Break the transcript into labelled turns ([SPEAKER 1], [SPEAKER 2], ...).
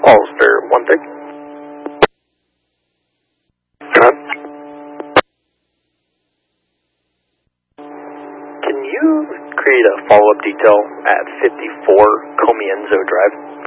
[SPEAKER 1] Ulster 1-3. John? Can you create a follow-up detail at 54 Comienzo Drive?